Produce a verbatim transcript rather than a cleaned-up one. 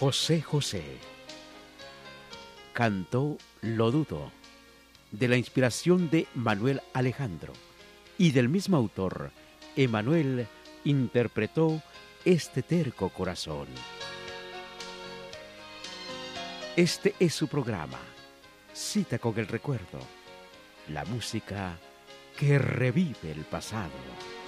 José José cantó Lo dudo, de la inspiración de Manuel Alejandro, y del mismo autor, Emanuel interpretó Este terco corazón. Este es su programa, Cita con el recuerdo, la música que revive el pasado.